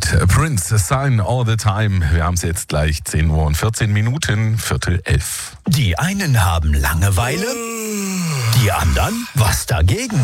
mit Prince, Sign All the Time. Wir haben es jetzt gleich 10 Uhr und 14 Minuten, 10:45. Die einen haben Langeweile, die anderen was dagegen.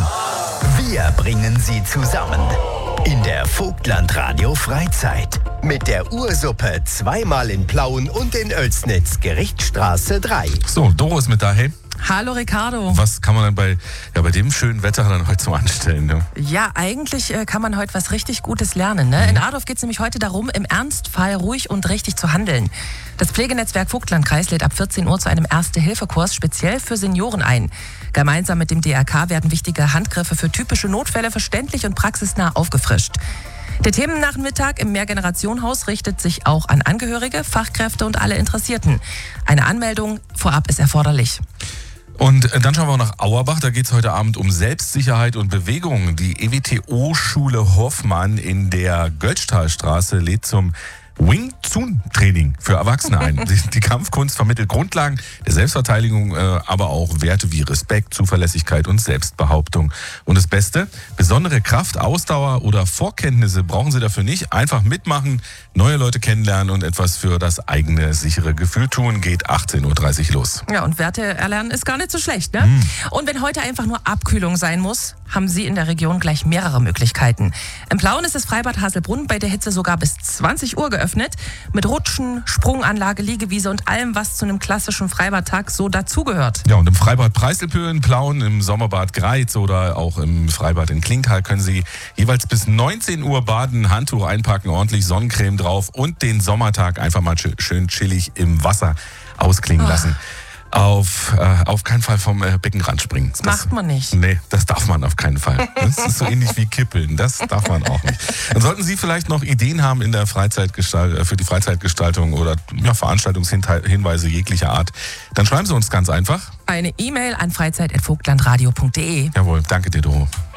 Wir bringen sie zusammen in der Vogtland Radio Freizeit mit der Ursuppe zweimal in Plauen und in Oelsnitz, Gerichtsstraße 3. So, Doro ist mit da, hey. Hallo Ricardo. Was kann man dann bei dem schönen Wetter dann heute so anstellen? Ne? Ja, eigentlich kann man heute was richtig Gutes lernen. Ne? In Adorf geht es nämlich heute darum, im Ernstfall ruhig und richtig zu handeln. Das Pflegenetzwerk Vogtlandkreis lädt ab 14 Uhr zu einem Erste-Hilfe-Kurs speziell für Senioren ein. Gemeinsam mit dem DRK werden wichtige Handgriffe für typische Notfälle verständlich und praxisnah aufgefrischt. Der Themennachmittag im Mehrgenerationenhaus richtet sich auch an Angehörige, Fachkräfte und alle Interessierten. Eine Anmeldung vorab ist erforderlich. Und dann schauen wir auch nach Auerbach. Da geht es heute Abend um Selbstsicherheit und Bewegung. Die EWTO-Schule Hoffmann in der Götztalstraße lädt zum Wing Chun Training für Erwachsene ein. Die Kampfkunst vermittelt Grundlagen der Selbstverteidigung, aber auch Werte wie Respekt, Zuverlässigkeit und Selbstbehauptung. Und das Beste, besondere Kraft, Ausdauer oder Vorkenntnisse brauchen Sie dafür nicht. Einfach mitmachen, neue Leute kennenlernen und etwas für das eigene sichere Gefühl tun. Geht 18:30 Uhr los. Ja, und Werte erlernen ist gar nicht so schlecht, ne? Und wenn heute einfach nur Abkühlung sein muss, haben Sie in der Region gleich mehrere Möglichkeiten. Im Plauen ist das Freibad Haselbrunn bei der Hitze sogar bis 20 Uhr geöffnet. Mit Rutschen, Sprunganlage, Liegewiese und allem, was zu einem klassischen Freibadtag so dazugehört. Ja, und im Freibad Preiselpö in Plauen, im Sommerbad Greiz oder auch im Freibad in Klingenthal können Sie jeweils bis 19 Uhr baden, Handtuch einpacken, ordentlich Sonnencreme drauf und den Sommertag einfach mal schön chillig im Wasser ausklingen lassen. Auf keinen Fall vom Beckenrand springen. Das macht man nicht. Nee, das darf man auf keinen Fall. Das ist so ähnlich wie Kippeln. Das darf man auch nicht. Und sollten Sie vielleicht noch Ideen haben in der für die Freizeitgestaltung oder Veranstaltungshinweise jeglicher Art, dann schreiben Sie uns ganz einfach Eine E-Mail an freizeit@vogtlandradio.de. Jawohl, danke dir, Doro.